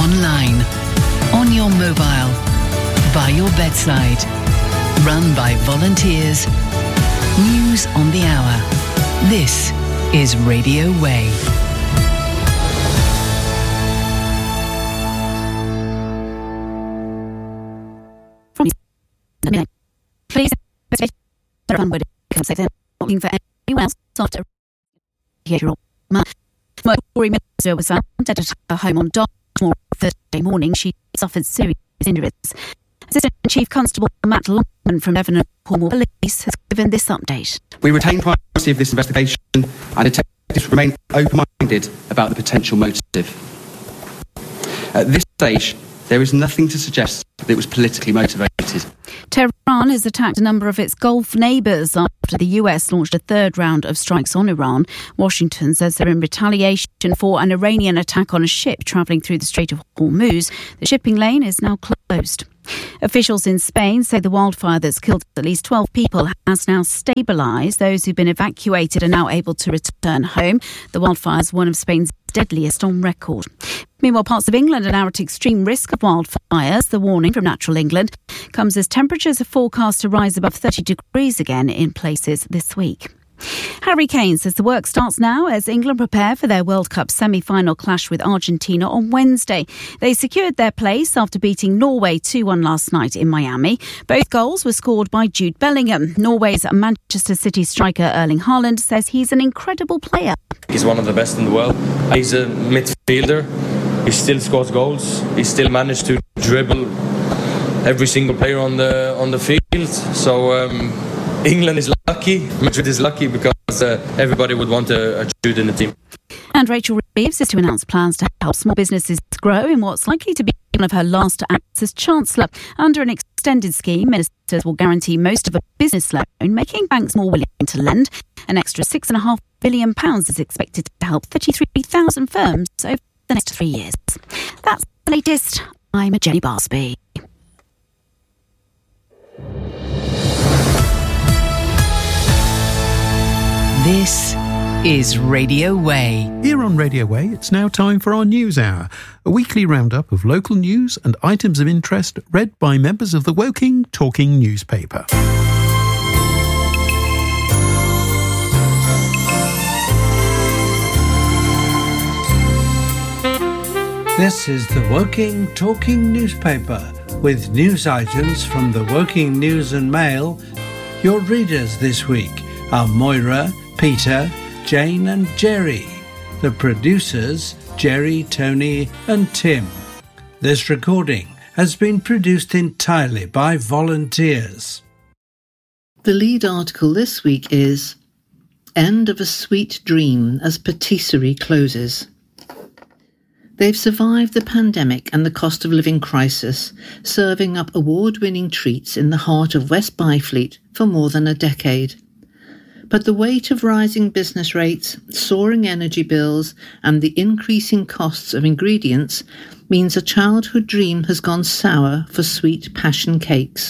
online, on your mobile, by your bedside. Run by volunteers. News on the hour. This is Radio Way. Please, everyone would say they're looking for anyone else after behavioural. Tory Minister was found at her home on Dartmoor Thursday morning. She suffered serious injuries. Assistant Chief Constable Matt Longman from Devon and Cornwall Police has given this update. We retain privacy of this investigation and detectives remain open-minded about the potential motive. At this stage, there is nothing to suggest that it was politically motivated. Tehran has attacked a number of its Gulf neighbours after the US launched a third round of strikes on Iran. Washington says they're in retaliation for an Iranian attack on a ship travelling through the Strait of Hormuz. The shipping lane is now closed. Officials in Spain say the wildfire that's killed at least 12 people has now stabilised. Those who've been evacuated are now able to return home. The wildfire is one of Spain's deadliest on record. Meanwhile, parts of England are now at extreme risk of wildfires. The warning from Natural England comes as temperatures are forecast to rise above 30 degrees again in places this week. Harry Kane says the work starts now as England prepare for their World Cup semi-final clash with Argentina on Wednesday. They secured their place after beating Norway 2-1 last night in Miami. Both goals were scored by Jude Bellingham. Norway's Manchester City striker Erling Haaland says he's an incredible player. He's one of the best in the world. He's a midfielder. He still scores goals. He still managed to dribble every single player on the field. So England is lucky. Madrid is lucky because everybody would want a Jude in the team. And Rachel Reeves is to announce plans to help small businesses grow in what's likely to be one of her last acts as Chancellor. Under an extended scheme, ministers will guarantee most of a business loan, making banks more willing to lend. An extra £6.5 billion is expected to help 33,000 firms over the next 3 years. That's the latest. I'm Jenny Barsby. This is Radio Way. Here on Radio Way, it's now time for our News Hour, a weekly roundup of local news and items of interest read by members of the Woking Talking newspaper. This is the Woking Talking newspaper with news items from the Woking News and Mail. Your readers this week are Moira, Peter, Jane and Jerry. The producers, Jerry, Tony and Tim. This recording has been produced entirely by volunteers. The lead article this week is End of a Sweet Dream as Patisserie Closes. They've survived the pandemic and the cost of living crisis, serving up award-winning treats in the heart of West Byfleet for more than a decade. But the weight of rising business rates, soaring energy bills and the increasing costs of ingredients means a childhood dream has gone sour for sweet passion cakes.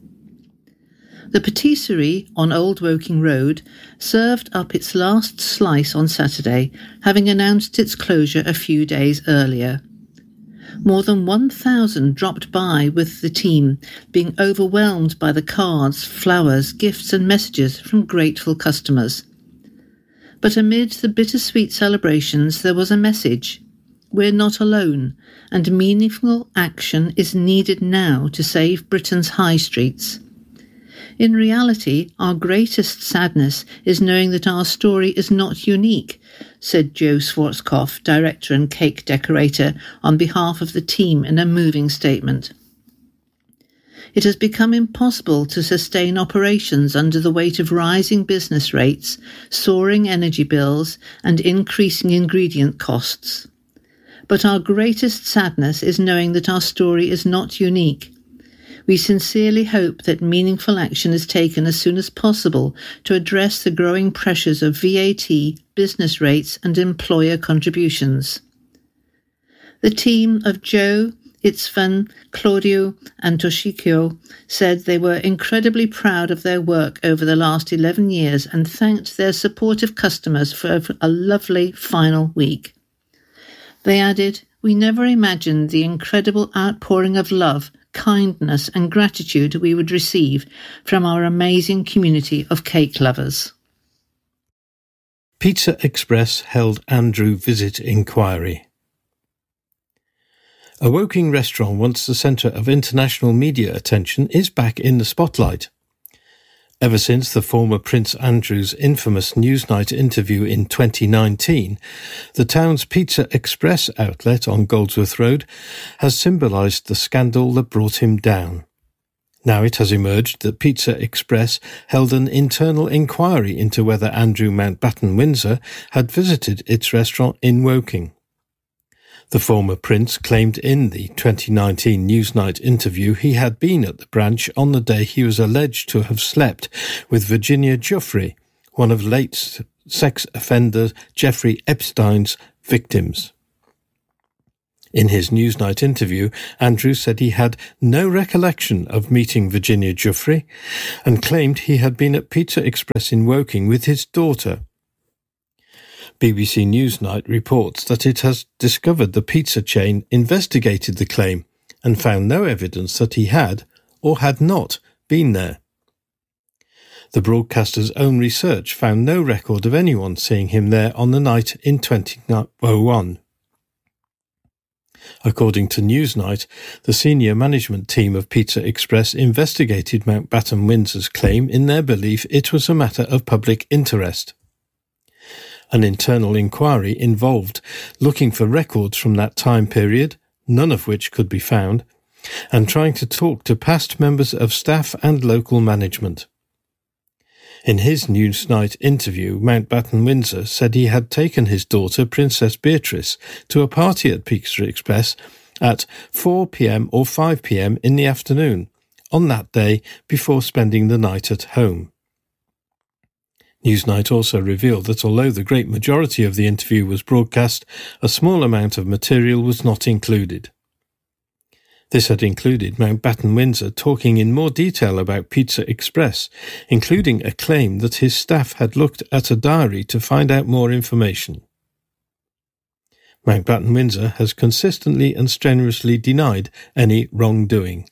The patisserie on Old Woking Road served up its last slice on Saturday, having announced its closure a few days earlier. More than 1,000 dropped by with the team, being overwhelmed by the cards, flowers, gifts and messages from grateful customers. But amid the bittersweet celebrations there was a message. We're not alone, and meaningful action is needed now to save Britain's high streets. In reality, our greatest sadness is knowing that our story is not unique, said Joe Schwarzkopf, director and cake decorator, on behalf of the team in a moving statement. It has become impossible to sustain operations under the weight of rising business rates, soaring energy bills, and increasing ingredient costs. But our greatest sadness is knowing that our story is not unique. We sincerely hope that meaningful action is taken as soon as possible to address the growing pressures of VAT, business rates and employer contributions. The team of Joe, Itzvan, Claudio and Toshiko said they were incredibly proud of their work over the last 11 years and thanked their supportive customers for a lovely final week. They added, "We never imagined the incredible outpouring of love, kindness and gratitude we would receive from our amazing community of cake lovers." Pizza Express held Andrew visit inquiry. A Woking restaurant once the centre of international media attention is back in the spotlight. Ever since the former Prince Andrew's infamous Newsnight interview in 2019, the town's Pizza Express outlet on Goldsworth Road has symbolised the scandal that brought him down. Now it has emerged that Pizza Express held an internal inquiry into whether Andrew Mountbatten Windsor had visited its restaurant in Woking. The former prince claimed in the 2019 Newsnight interview he had been at the branch on the day he was alleged to have slept with Virginia Giuffre, one of late sex offender Jeffrey Epstein's victims. In his Newsnight interview, Andrew said he had no recollection of meeting Virginia Giuffre and claimed he had been at Pizza Express in Woking with his daughter. BBC Newsnight reports that it has discovered the pizza chain investigated the claim and found no evidence that he had or had not been there. The broadcaster's own research found no record of anyone seeing him there on the night in 2001. According to Newsnight, the senior management team of Pizza Express investigated Mountbatten Windsor's claim in their belief it was a matter of public interest. An internal inquiry involved looking for records from that time period, none of which could be found, and trying to talk to past members of staff and local management. In his Newsnight interview, Mountbatten Windsor said he had taken his daughter, Princess Beatrice, to a party at Pizza Express at 4 p.m. or 5 p.m. in the afternoon, on that day before spending the night at home. Newsnight also revealed that although the great majority of the interview was broadcast, a small amount of material was not included. This had included Mountbatten Windsor talking in more detail about Pizza Express, including a claim that his staff had looked at a diary to find out more information. Mountbatten Windsor has consistently and strenuously denied any wrongdoing.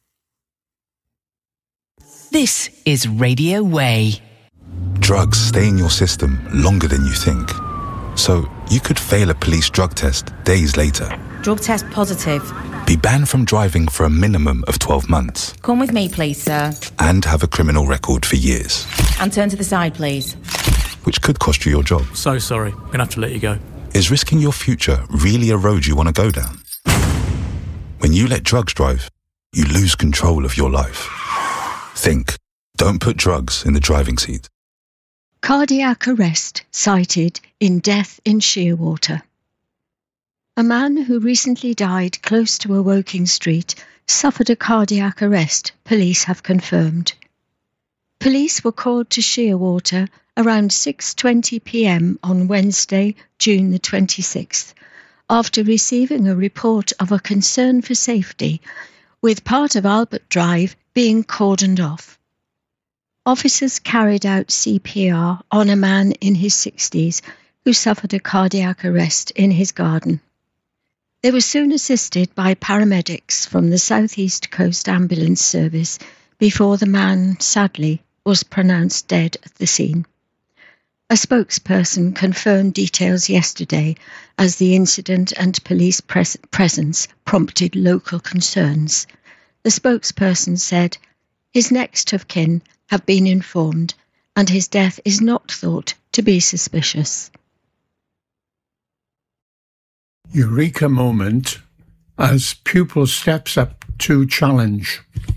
This is Radio Way. Drugs stay in your system longer than you think. So you could fail a police drug test days later. Drug test positive. Be banned from driving for a minimum of 12 months. Come with me, please, sir. And have a criminal record for years. And turn to the side, please. Which could cost you your job. So sorry, I'm going to have to let you go. Is risking your future really a road you want to go down? When you let drugs drive, you lose control of your life. Think. Don't put drugs in the driving seat. Cardiac arrest cited in death in Shearwater. A man who recently died close to a Woking street suffered a cardiac arrest, police have confirmed. Police were called to Shearwater around 6:20 p.m. on Wednesday, June the 26th, after receiving a report of a concern for safety, with part of Albert Drive being cordoned off. Officers carried out CPR on a man in his 60s who suffered a cardiac arrest in his garden. They were soon assisted by paramedics from the South East Coast Ambulance Service before the man, sadly, was pronounced dead at the scene. A spokesperson confirmed details yesterday as the incident and police presence prompted local concerns. The spokesperson said, "His next of kin have been informed and his death is not thought to be suspicious." Eureka moment as pupil steps up to challenge.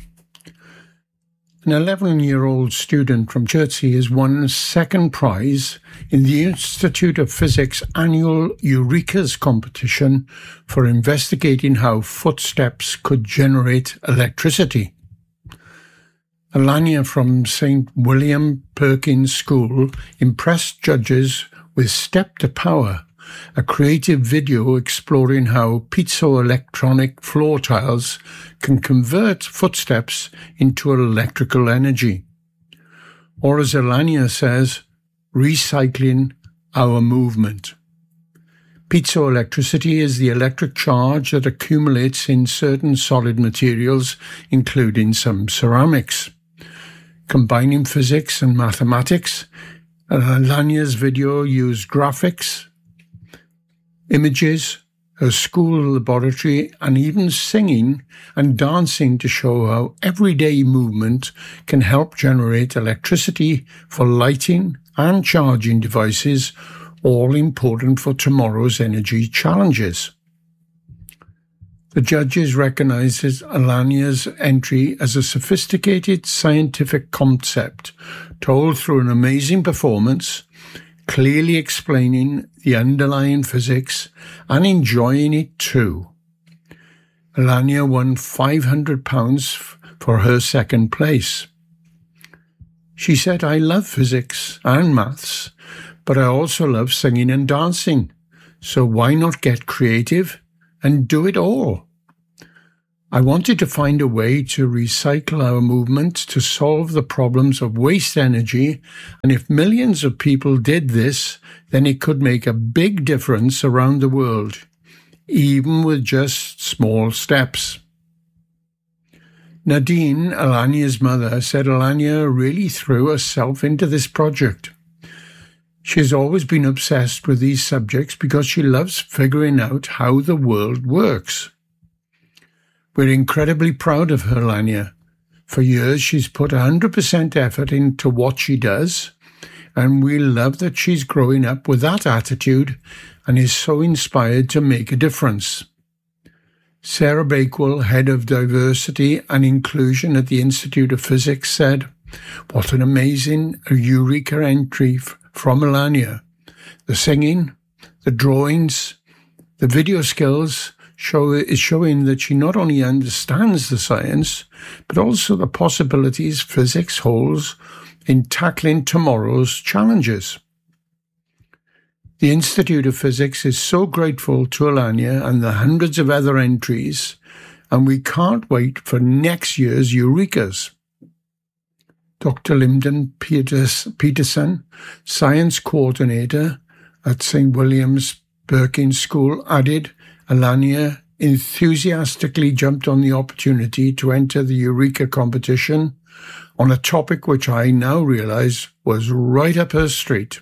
An 11-year-old student from Chertsey has won second prize in the Institute of Physics annual Eurekas competition for investigating how footsteps could generate electricity. Alania from St. William Perkins School impressed judges with Step to Power, a creative video exploring how piezoelectronic floor tiles can convert footsteps into electrical energy. Or as Alania says, recycling our movement. Piezoelectricity is the electric charge that accumulates in certain solid materials, including some ceramics. Combining physics and mathematics, Alania's video used graphics, images, her school laboratory, and even singing and dancing to show how everyday movement can help generate electricity for lighting and charging devices, all important for tomorrow's energy challenges. The judges recognised Alania's entry as a sophisticated scientific concept, told through an amazing performance, clearly explaining the underlying physics and enjoying it too. Alania won £500 for her second place. She said, "I love physics and maths, but I also love singing and dancing, so why not get creative and do it all? I wanted to find a way to recycle our movement to solve the problems of waste energy, and if millions of people did this, then it could make a big difference around the world, even with just small steps." Nadine, Alania's mother, said Alania really threw herself into this project. She has always been obsessed with these subjects because she loves figuring out how the world works. We're incredibly proud of her, Alania. For years, she's put 100% effort into what she does, and we love that she's growing up with that attitude and is so inspired to make a difference. Sarah Bakewell, Head of Diversity and Inclusion at the Institute of Physics, said, "What an amazing Eureka entry from Alania. The singing, the drawings, the video skills is showing that she not only understands the science, but also the possibilities physics holds in tackling tomorrow's challenges." The Institute of Physics is so grateful to Alania and the hundreds of other entries, and we can't wait for next year's Eurekas. Dr. Lyndon Peterson, Science Coordinator at St. William's Perkins School, added, "Alania enthusiastically jumped on the opportunity to enter the Eureka competition on a topic which I now realise was right up her street."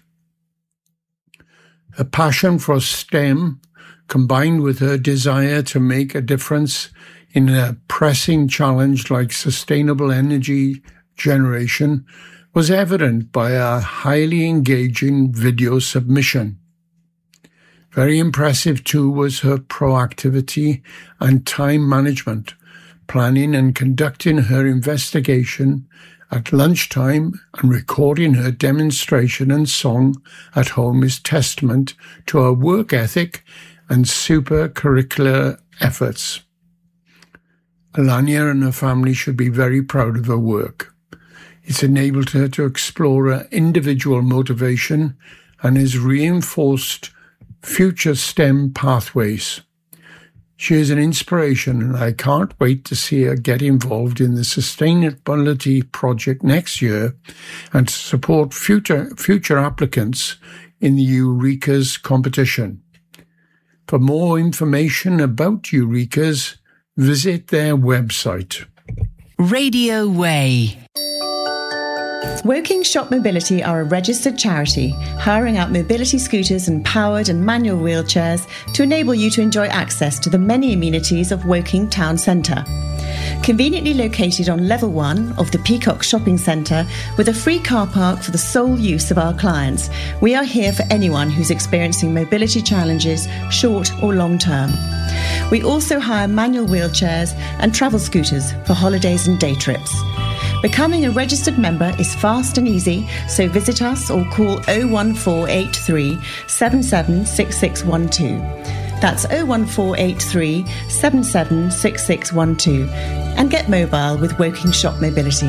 Her passion for STEM, combined with her desire to make a difference in a pressing challenge like sustainable energy generation, was evident by a highly engaging video submission. Very impressive too was her proactivity and time management, planning and conducting her investigation at lunchtime and recording her demonstration and song at home is testament to her work ethic and super-curricular efforts. Alania and her family should be very proud of her work. It's enabled her to explore her individual motivation and has reinforced future STEM pathways. She is an inspiration, and I can't wait to see her get involved in the sustainability project next year and to support future applicants in the Eurekas competition. For more information about Eurekas, visit their website. Radio Way. Woking Shop Mobility are a registered charity, hiring out mobility scooters and powered and manual wheelchairs to enable you to enjoy access to the many amenities of Woking Town Centre. Conveniently located on level 1 of the Peacock Shopping Centre with a free car park for the sole use of our clients, we are here for anyone who's experiencing mobility challenges, short or long term. We also hire manual wheelchairs and travel scooters for holidays and day trips. Becoming a registered member is fast and easy, so visit us or call 01483 776612. That's 01483 776612 and get mobile with Woking Shop Mobility.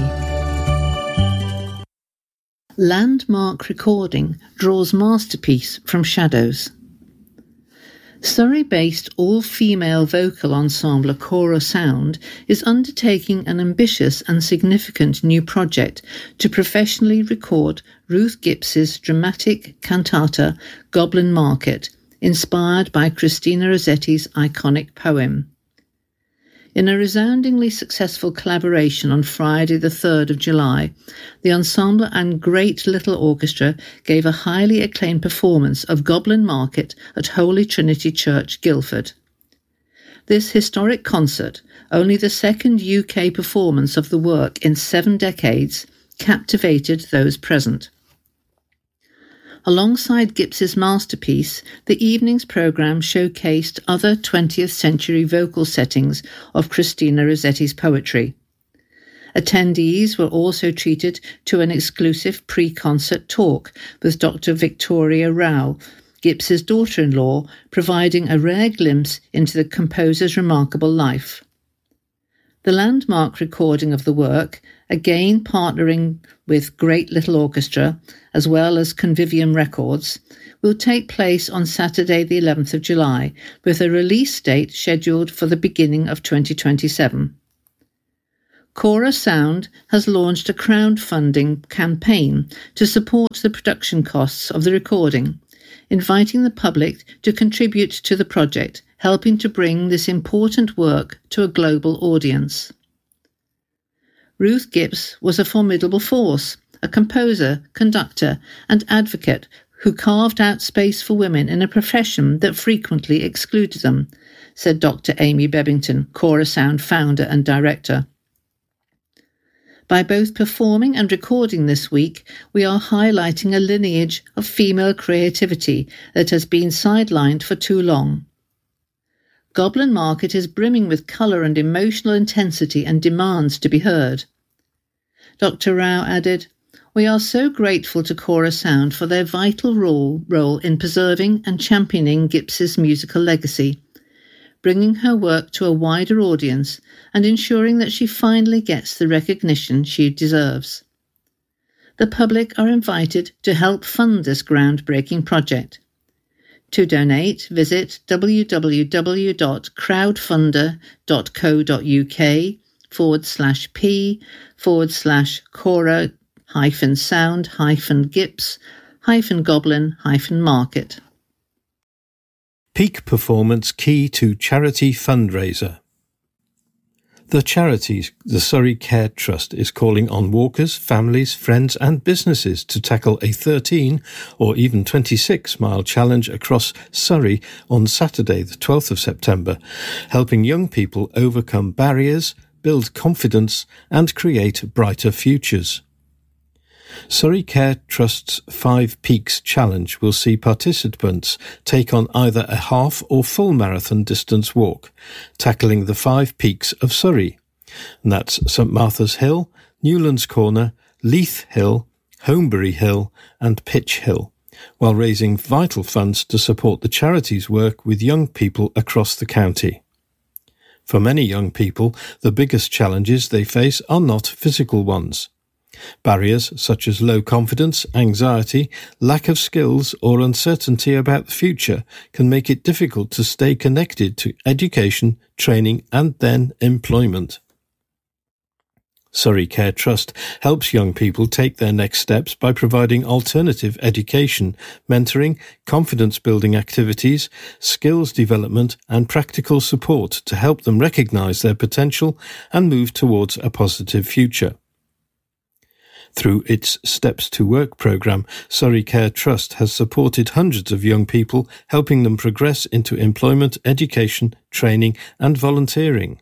Landmark Recording draws masterpiece from shadows. Surrey-based all-female vocal ensemble Cora Sound is undertaking an ambitious and significant new project to professionally record Ruth Gibbs's dramatic cantata Goblin Market inspired by Christina Rossetti's iconic poem. In a resoundingly successful collaboration on Friday the 3rd of July, the ensemble and Great Little Orchestra gave a highly acclaimed performance of Goblin Market at Holy Trinity Church, Guildford. This historic concert, only the second UK performance of the work in 7 decades, captivated those present. Alongside Gibbs's masterpiece, the evening's programme showcased other 20th century vocal settings of Christina Rossetti's poetry. Attendees were also treated to an exclusive pre-concert talk with Dr. Victoria Rao, Gibbs's daughter-in-law, providing a rare glimpse into the composer's remarkable life. The landmark recording of the work, again partnering with Great Little Orchestra, as well as Convivium Records, will take place on Saturday the 11th of July, with a release date scheduled for the beginning of 2027. Cora Sound has launched a crowdfunding campaign to support the production costs of the recording, inviting the public to contribute to the project, helping to bring this important work to a global audience. Ruth Gibbs was a formidable force, a composer, conductor, and advocate who carved out space for women in a profession that frequently excluded them, said Dr. Amy Bebbington, Cora Sound founder and director. By both performing and recording this week, we are highlighting a lineage of female creativity that has been sidelined for too long. Goblin Market is brimming with colour and emotional intensity and demands to be heard. Dr. Rao added, "We are so grateful to Cora Sound for their vital role in preserving and championing Gibbs's musical legacy, bringing her work to a wider audience and ensuring that she finally gets the recognition she deserves. The public are invited to help fund this groundbreaking project. To donate, visit www.crowdfunder.co.uk/P/Sound-Gibbs-Goblin-Market. Peak Performance Key to Charity Fundraiser. The charity, the Surrey Care Trust, is calling on walkers, families, friends and businesses to tackle a 13 or even 26-mile challenge across Surrey on Saturday, the 12th of September, helping young people overcome barriers, build confidence and create brighter futures. Surrey Care Trust's 5 Peaks Challenge will see participants take on either a half or full marathon distance walk, tackling the 5 peaks of Surrey. And that's St Martha's Hill, Newlands Corner, Leith Hill, Holmbury Hill and Pitch Hill, while raising vital funds to support the charity's work with young people across the county. For many young people, the biggest challenges they face are not physical ones. Barriers such as low confidence, anxiety, lack of skills or uncertainty about the future can make it difficult to stay connected to education, training and then employment. Surrey Care Trust helps young people take their next steps by providing alternative education, mentoring, confidence-building activities, skills development and practical support to help them recognise their potential and move towards a positive future. Through its Steps to Work programme, Surrey Care Trust has supported hundreds of young people, helping them progress into employment, education, training and volunteering.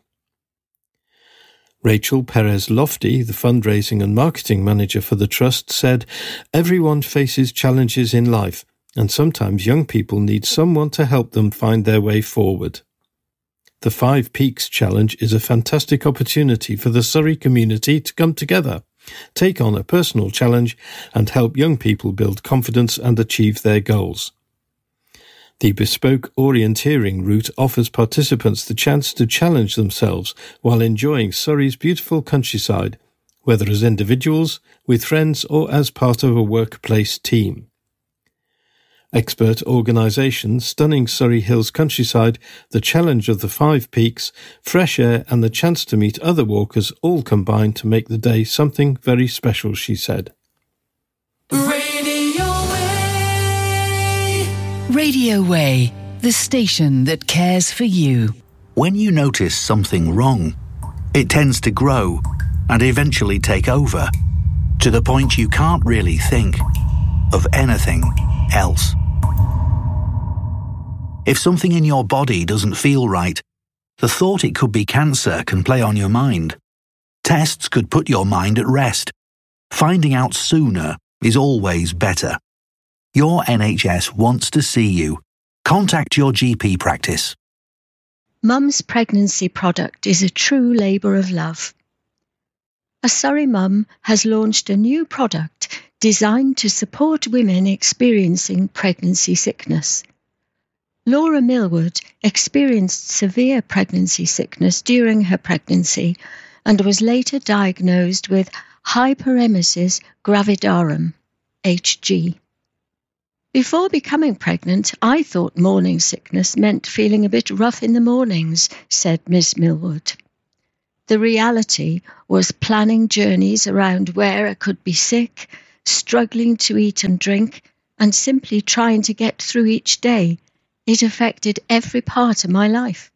Rachel Perez-Lofty, the fundraising and marketing manager for the Trust, said, "Everyone faces challenges in life, and sometimes young people need someone to help them find their way forward. The 5 Peaks Challenge is a fantastic opportunity for the Surrey community to come together, take on a personal challenge and help young people build confidence and achieve their goals. The bespoke orienteering route offers participants the chance to challenge themselves while enjoying Surrey's beautiful countryside, whether as individuals, with friends or as part of a workplace team. Expert organisation Stunning Surrey Hills Countryside, the challenge of the 5 peaks, fresh air and the chance to meet other walkers all combine to make the day something very special," she said. Radio Way. Radio Way, the station that cares for you. When you notice something wrong, it tends to grow and eventually take over, to the point you can't really think of anything else. If something in your body doesn't feel right, the thought it could be cancer can play on your mind. Tests could put your mind at rest. Finding out sooner is always better. Your NHS wants to see you. Contact your GP practice. Mum's pregnancy product is a true labour of love. A Surrey mum has launched a new product designed to support women experiencing pregnancy sickness. Laura Millwood experienced severe pregnancy sickness during her pregnancy and was later diagnosed with hyperemesis gravidarum, HG. Before becoming pregnant, I thought morning sickness meant feeling a bit rough in the mornings, said Miss Millwood. The reality was planning journeys around where I could be sick, struggling to eat and drink, and simply trying to get through each day. It affected every part of my life.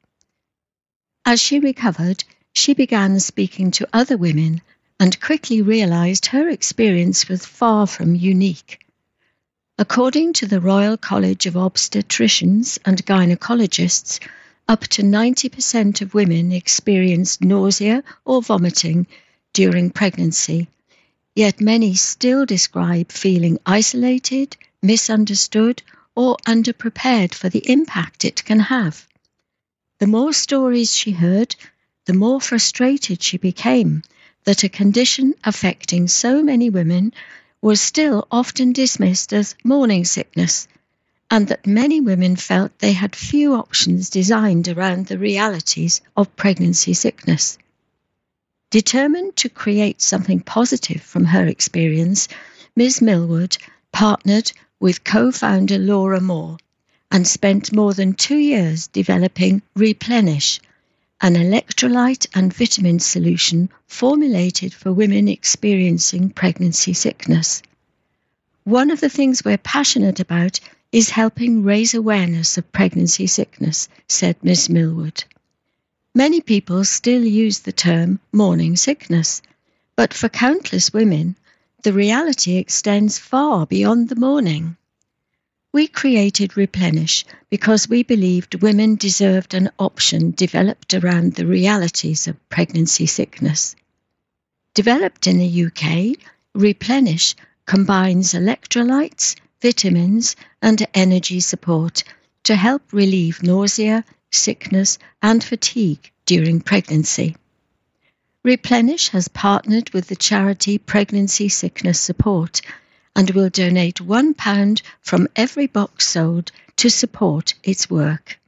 As she recovered, she began speaking to other women and quickly realised her experience was far from unique. According to the Royal College of Obstetricians and Gynecologists, up to 90% of women experience nausea or vomiting during pregnancy, yet many still describe feeling isolated, misunderstood, or underprepared for the impact it can have. The more stories she heard, the more frustrated she became that a condition affecting so many women was still often dismissed as morning sickness, and that many women felt they had few options designed around the realities of pregnancy sickness. Determined to create something positive from her experience, Ms. Millwood partnered with co-founder Laura Moore and spent more than 2 years developing Replenish, an electrolyte and vitamin solution formulated for women experiencing pregnancy sickness. One of the things we're passionate about is helping raise awareness of pregnancy sickness, said Ms. Millwood. Many people still use the term morning sickness, but for countless women, the reality extends far beyond the morning. We created Replenish because we believed women deserved an option developed around the realities of pregnancy sickness. Developed in the UK, Replenish combines electrolytes, vitamins, and energy support to help relieve nausea, sickness, and fatigue during pregnancy. Replenish has partnered with the charity Pregnancy Sickness Support and will donate £1 from every box sold to support its work.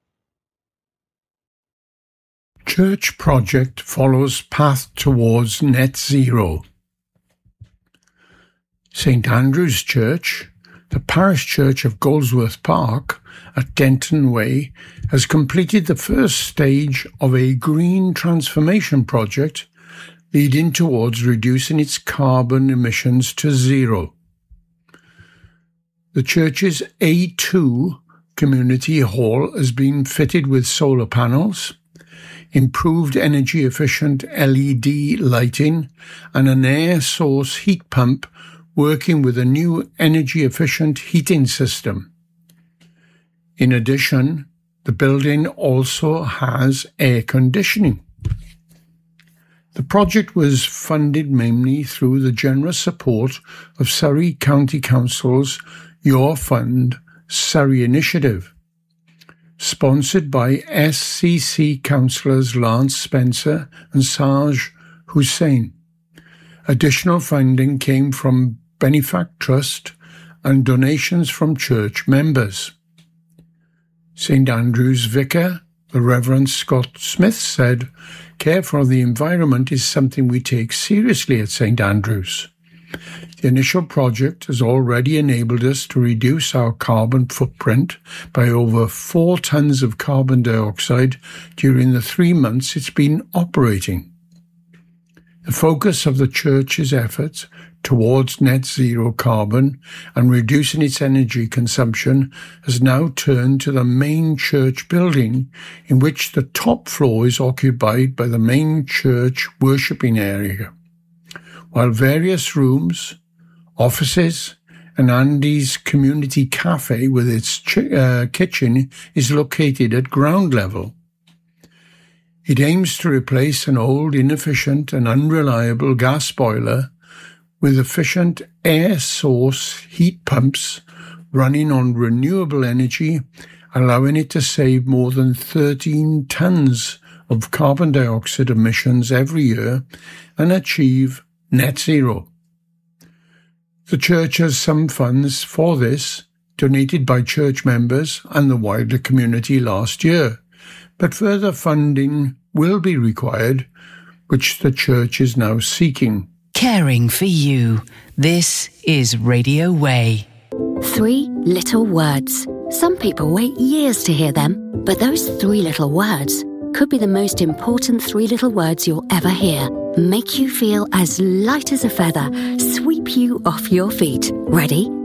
Church project follows path towards net zero. St Andrew's Church, the parish church of Goldsworth Park at Denton Way, has completed the first stage of a green transformation project leading towards reducing its carbon emissions to zero. The church's A2 community hall has been fitted with solar panels, improved energy-efficient LED lighting, and an air source heat pump working with a new energy-efficient heating system. In addition, the building also has air conditioning. The project was funded mainly through the generous support of Surrey County Council's Your Fund Surrey initiative, sponsored by SCC councillors Lance Spencer and Saj Hussain. Additional funding came from Benefact Trust and donations from church members. St Andrew's Vicar, the Reverend Scott Smith, said, "Care for the environment is something we take seriously at St Andrew's. The initial project has already enabled us to reduce our carbon footprint by over 4 tons of carbon dioxide during the 3 months it's been operating. The focus of the church's efforts towards net zero carbon and reducing its energy consumption has now turned to the main church building, in which the top floor is occupied by the main church worshipping area, while various rooms, offices, and Andy's community cafe with its kitchen is located at ground level. It aims to replace an old, inefficient and unreliable gas boiler with efficient air source heat pumps running on renewable energy, allowing it to save more than 13 tons of carbon dioxide emissions every year and achieve net zero. The church has some funds for this, donated by church members and the wider community last year, but further funding will be required, which the church is now seeking. Caring for you. This is Radio Way. 3 little words. Some people wait years to hear them, but those 3 little words could be the most important 3 little words you'll ever hear. Make you feel as light as a feather, sweep you off your feet. Ready?